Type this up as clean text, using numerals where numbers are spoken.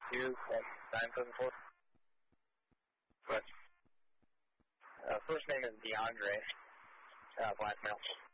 974. West. First name is DeAndre. Last male.